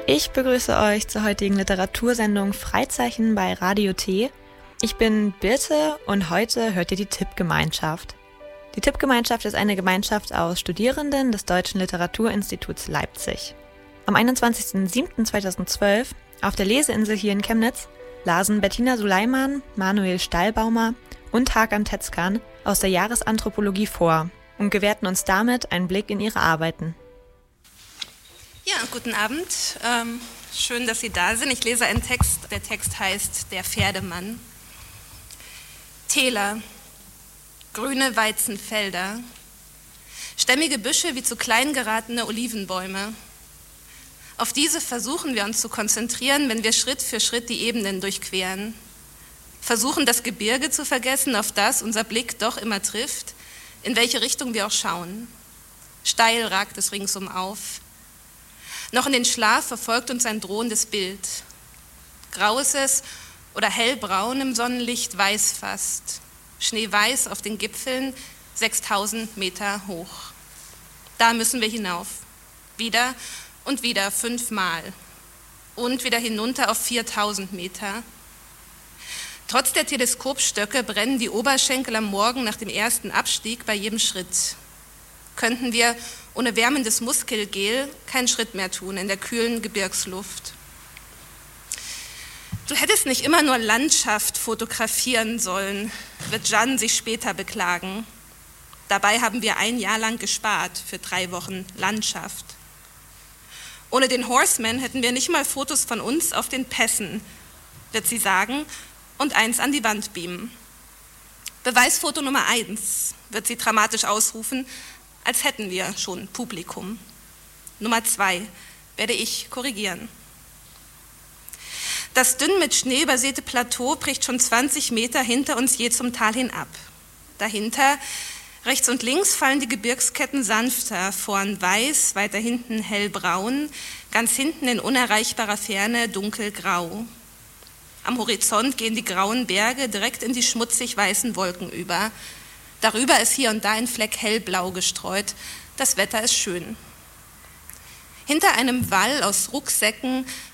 Ich begrüße euch zur heutigen Literatursendung Freizeichen bei Radio T. Ich bin Birte und heute hört ihr die Tippgemeinschaft. Die Tippgemeinschaft ist eine Gemeinschaft aus Studierenden des Deutschen Literaturinstituts Leipzig. Am 21.07.2012 auf der Leseinsel hier in Chemnitz lasen Bettina Suleiman, Manuel Stahlbaumer und Hakan Tezcan aus der Jahresanthropologie vor und gewährten uns damit einen Blick in ihre Arbeiten. Ja, guten Abend. Schön, dass Sie da sind. Ich lese einen Text. Der Text heißt Der Pferdemann. Täler, grüne Weizenfelder, stämmige Büsche wie zu klein geratene Olivenbäume. Auf diese versuchen wir uns zu konzentrieren, wenn wir Schritt für Schritt die Ebenen durchqueren. Versuchen, das Gebirge zu vergessen, auf das unser Blick doch immer trifft, in welche Richtung wir auch schauen. Steil ragt es ringsum auf. Noch in den Schlaf verfolgt uns ein drohendes Bild. Grau ist es oder hellbraun im Sonnenlicht, weiß fast. Schneeweiß auf den Gipfeln, 6000 Meter hoch. Da müssen wir hinauf. Wieder und wieder 5-mal. Und wieder hinunter auf 4000 Meter. Trotz der Teleskopstöcke brennen die Oberschenkel am Morgen nach dem ersten Abstieg bei jedem Schritt. Könnten wir ohne wärmendes Muskelgel keinen Schritt mehr tun in der kühlen Gebirgsluft. Du hättest nicht immer nur Landschaft fotografieren sollen, wird Jan sich später beklagen. Dabei haben wir 1 Jahr lang gespart für 3 Wochen Landschaft. Ohne den Horseman hätten wir nicht mal Fotos von uns auf den Pässen, wird sie sagen, und eins an die Wand beamen. Beweisfoto Nummer 1, wird sie dramatisch ausrufen, als hätten wir schon Publikum. Nummer 2 werde ich korrigieren. Das dünn mit Schnee übersäte Plateau bricht schon 20 Meter hinter uns je zum Tal hinab. Dahinter, rechts und links, fallen die Gebirgsketten sanfter, vorn weiß, weiter hinten hellbraun, ganz hinten in unerreichbarer Ferne dunkelgrau. Am Horizont gehen die grauen Berge direkt in die schmutzig weißen Wolken über. Darüber ist hier und da ein Fleck hellblau gestreut. Das Wetter ist schön. Hinter einem Wall aus Rucksäcken